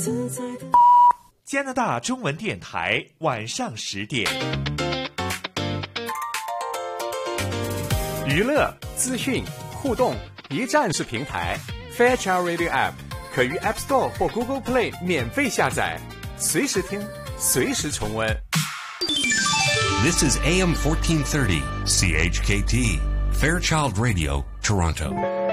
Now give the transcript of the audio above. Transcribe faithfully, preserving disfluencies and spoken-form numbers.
加拿大中文电台晚上十点， 娱乐、资讯、互动一站式平台 Fairchild Radio App 可于 App Store 或 Google Play 免费下载，随时听，随时重温。 This is A M fourteen thirty C H K T Fairchild Radio, Toronto.